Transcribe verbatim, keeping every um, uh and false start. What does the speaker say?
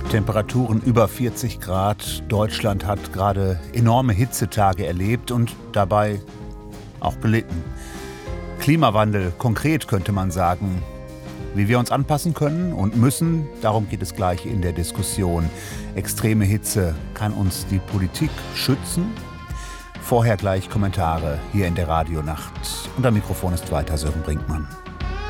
Temperaturen über vierzig Grad. Deutschland hat gerade enorme Hitzetage erlebt und dabei auch gelitten. Klimawandel, konkret könnte man sagen. Wie wir uns anpassen können und müssen, darum geht es gleich in der Diskussion. Extreme Hitze, kann uns die Politik schützen? Vorher gleich Kommentare hier in der Radionacht. Und am Mikrofon ist weiter Sören Brinkmann.